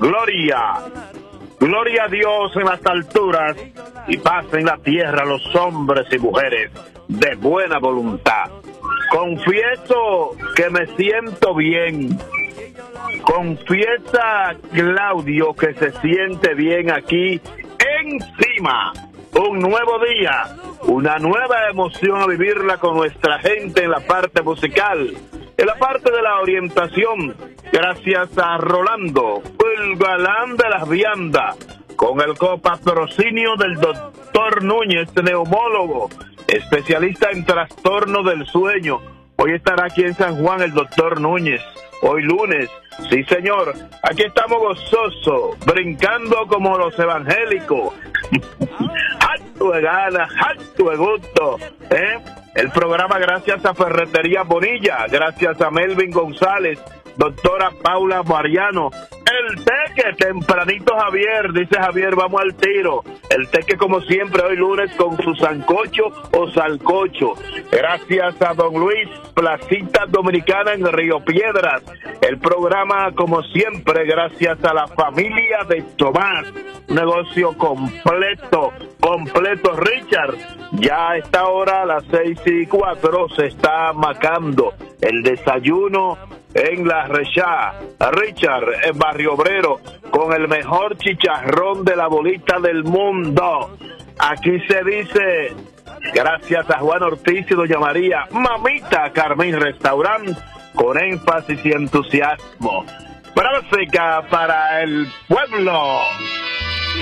gloria. Gloria a Dios en las alturas y paz en la tierra a los hombres y mujeres de buena voluntad. Confieso que me siento bien. Confiesa Claudio que se siente bien aquí encima. Un nuevo día, una nueva emoción a vivirla con nuestra gente en la parte musical, en la parte de la orientación, gracias a Rolando, el galán de las viandas, con el copatrocinio del doctor Núñez, neumólogo, especialista en trastorno del sueño. Hoy estará aquí en San Juan el doctor Núñez, hoy lunes. Sí, señor, aquí estamos gozosos, brincando como los evangélicos. Harto de ganas, harto de gusto, El programa gracias a Ferretería Bonilla, gracias a Melvin González, doctora Paula Mariano, el teque, tempranito Javier, dice Javier, vamos al tiro. El teque como siempre hoy lunes con su sancocho o salcocho. Gracias a don Luis, Placita Dominicana en Río Piedras. El programa como siempre gracias a la familia de Tomás. Un negocio completo. Richard, ya a esta hora a las 6:04 se está macando el desayuno en la Rechá, Richard, en Barrio Obrero, con el mejor chicharrón de la bolita del mundo. Aquí se dice, gracias a Juan Ortiz y doña María, Mamita Carmen Restaurant, con énfasis y entusiasmo. Música para el pueblo.